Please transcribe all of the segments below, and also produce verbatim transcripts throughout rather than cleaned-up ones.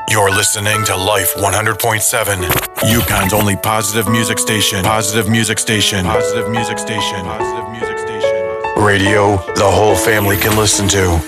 You're listening to Life one hundred point seven, Yukon's only positive music station. Positive music station. Positive music station. Positive music station. Radio the whole family can listen to.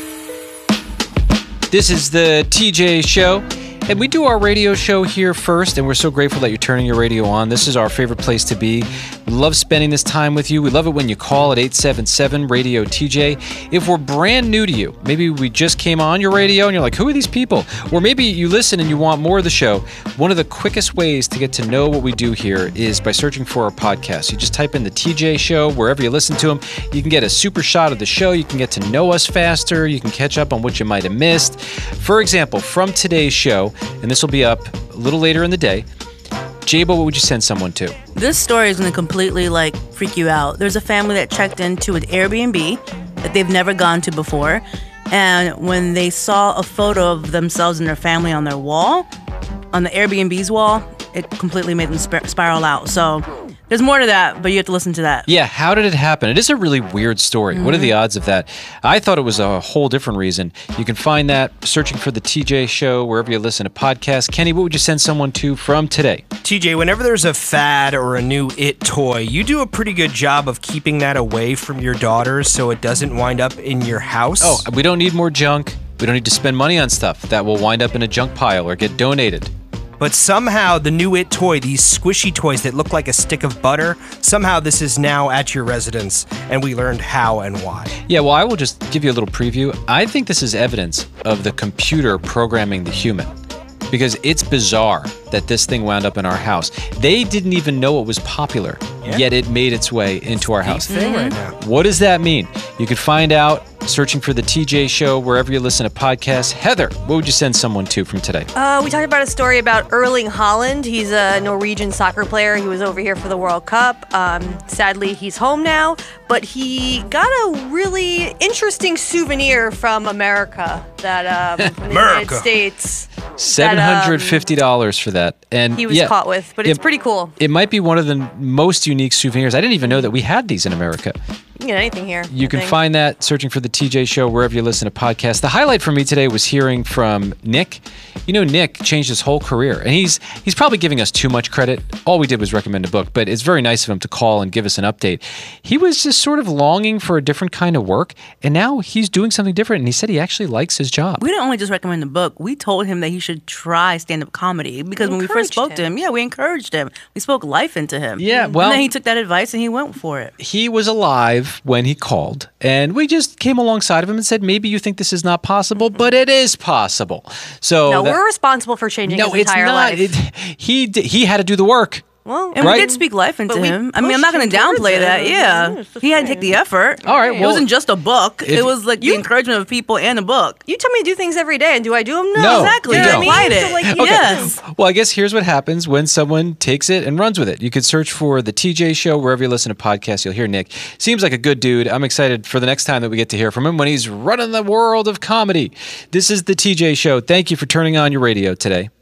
This is the T J Show, and we do our radio show here first, and we're so grateful that you're turning your radio on. This is our favorite place to be. We love spending this time with you. We love it when you call at eight seven seven, radio T J. If we're brand new to you, maybe we just came on your radio and you're like, who are these people? Or maybe you listen and you want more of the show. One of the quickest ways to get to know what we do here is by searching for our podcast. You just type in the T J Show wherever you listen to them. You can get a super shot of the show. You can get to know us faster. You can catch up on what you might have missed. For example, from today's show, and this will be up a little later in the day, Jabo, what would you send someone to? This story is going to completely, like, freak you out. There's a family that checked into an Airbnb that they've never gone to before. And when they saw a photo of themselves and their family on their wall, on the Airbnb's wall, it completely made them spir- spiral out. So there's more to that, but you have to listen to that. Yeah, how did it happen? It is a really weird story. Mm-hmm. What are the odds of that? I thought it was a whole different reason. You can find that searching for the T J Show wherever you listen to podcasts. Kenny, what would you send someone to from today? T J, whenever there's a fad or a new it toy, you do a pretty good job of keeping that away from your daughters so it doesn't wind up in your house. Oh, we don't need more junk. We don't need to spend money on stuff that will wind up in a junk pile or get donated. But somehow the new it toy, these squishy toys that look like a stick of butter, somehow this is now at your residence, and we learned how and why. Yeah, well, I will just give you a little preview. I think this is evidence of the computer programming the human, because it's bizarre that this thing wound up in our house. They didn't even know it was popular, yeah. yet it made its way into our house. Thing right now. What does that mean? You could find out searching for the T J Show wherever you listen to podcasts. Heather, what would you send someone to from today? Uh, we talked about a story about Erling Haaland. He's a Norwegian soccer player. He was over here for the World Cup. Um, sadly, he's home now, but he got a really interesting souvenir from America, that um, from the America. United States. seven hundred fifty dollars um, for that. And he was yeah, caught with, but it's it, pretty cool. It might be one of the most unique souvenirs. I didn't even know that we had these in America. You can get anything here. You I can think. find that searching for the T J Show wherever you listen to podcasts. The highlight for me today was hearing from Nick. You know, Nick changed his whole career, and he's he's probably giving us too much credit. All we did was recommend a book, but it's very nice of him to call and give us an update. He was just sort of longing for a different kind of work, and now he's doing something different, and he said he actually likes his job. We didn't only just recommend the book. We told him that he should try stand-up comedy, because We when we first spoke encouraged to him, yeah, we encouraged him. We spoke life into him. Yeah, well, and then he took that advice and he went for it. he was alive when he called, and we just came alongside of him and said, maybe you think this is not possible, but it is possible. So No, that- we're responsible for changing no, his it's entire not. life. It, he d- he had to do the work. Well, And Right. we did speak life into But we him. I mean, I'm not going to pushed him downplay towards that. it. Yeah. Yeah, it's the He had to thing. take the effort. All right, It well, wasn't just a book. if- It was like the encouragement of people and a book. you tell me to do things every day, and do I do them? No, No, Exactly. you You don't. applied it. So, like, Okay. Yes. Well, I guess here's what happens when someone takes it and runs with it. You could search for the T J Show wherever you listen to podcasts. You'll hear Nick. Seems like a good dude. I'm excited for the next time that we get to hear from him when he's running the world of comedy. This is the T J Show. Thank you for turning on your radio today.